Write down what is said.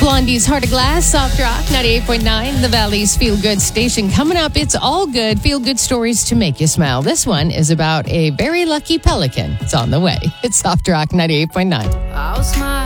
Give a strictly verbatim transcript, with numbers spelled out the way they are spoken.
Blondie's Heart of Glass, Soft Rock, ninety-eight point nine, the Valley's Feel Good station. Coming up, it's all good, feel good stories to make you smile. This one is about a very lucky pelican. It's on the way. It's Soft Rock, ninety-eight point nine. I'll smile